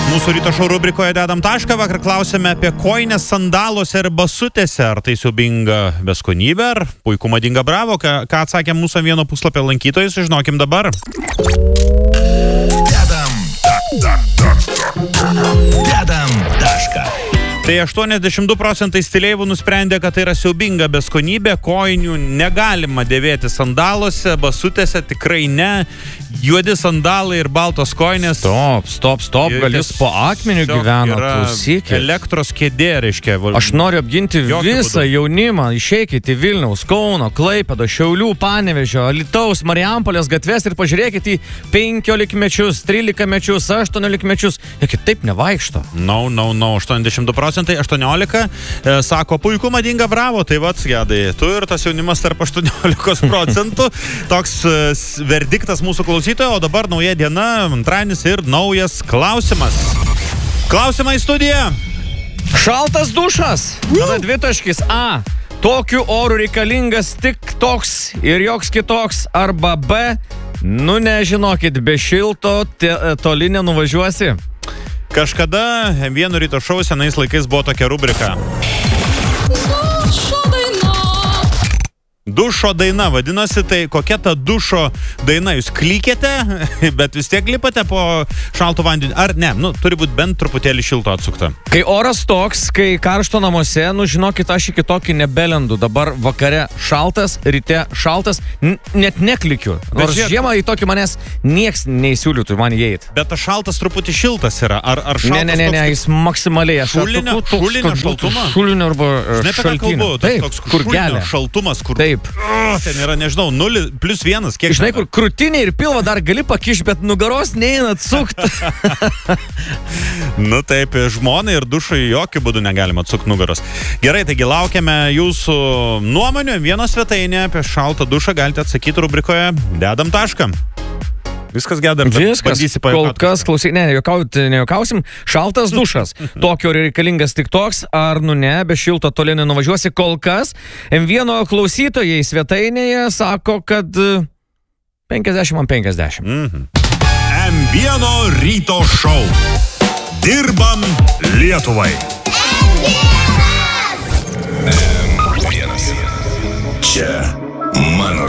Mūsų ryto šou rubrikoje dedam tašką. Vakar klausėme apie kojines sandaluose ir basutėse. Ar tai siaubinga beskonybė, ar puiku madinga bravo? Ką atsakė mūsų vieno puslapio lankytojai, sužinokim dabar. Dedam tašką. Tai 82% stileivų nusprendė, kad tai yra siaubinga beskonybė, kojinių negalima dėvėti sandaluose, basutėse tikrai ne, juodi sandalai ir baltos kojinės. Stop, gal jūs po akmeniu gyvena, klausykit. Elektros kėdė, reiškia. Aš noriu apginti visą jaunimą, išeikite į Vilniaus, Kauno, Klaipėdą, Šiaulių, Panevėžio, Alytaus, Marijampolės gatves ir pažiūrėkite į 15-mečius, 13-mečius, 18-mečius. Jie kitaip nevaikšto. No, 82%. 18 sako, puiku, madinga, bravo. Tai vat, Gedai, tu ir tas jaunimas tarp 18%. Toks verdiktas mūsų klausytojo, o dabar nauja diena, antradienis ir naujas klausimas. Klausimą į studiją. Šaltas dušas. Tada 2. A. Tokiu oru reikalingas tik toks ir joks kitoks. Arba B. Nu nežinokit, be šilto toli nenuvažiuosi. Kažkada vieno ryto šou senais laikais buvo tokia rubrika. Dušo daina, vadinasi, tai kokia ta dušo daina? Jūs klykėte, bet vis tiek lipate po šalto vandenį? Ar ne? Turi būti bent truputėlį šilto atsukta. Kai oras toks, kai karšto namuose, žinokit, aš iki tokį nebelendu. Dabar vakare šaltas, ryte šaltas, net neklikiu. Nors žiemą į tokį manęs nieks neįsiūlytų man įeit. Bet tas šaltas truputį šiltas yra. Ar šaltas Ne, jis maksimaliai. Šulinio šaltumą? Šulinio arba šaltinio. Taip, kur gelia. Šaltumas, kur... Taip. Ten yra, nežinau, 0 + 1, kiek... Žinai, kur krūtinė ir pilvą dar gali pakišti, bet nugaros neina atsukti. Taip, žmonai ir dušui jokių būdų negalima atsukti nugaros. Gerai, taigi laukiame jūsų nuomonių. Vieno svetainė apie šaltą dušą galite atsakyti rubrikoje Dedam tašką. Viskas, Gedai, viskas, kol kas, klausyk, nejuokausim. Šaltas dušas. Tokio reikalingas tik toks, ar ne, be šilto toli nenuvažiuosi. Kol kas M1 klausytojai svetainėje sako, kad 50-50. M1 ryto šou. Dirbam Lietuvai. M1. Čia mano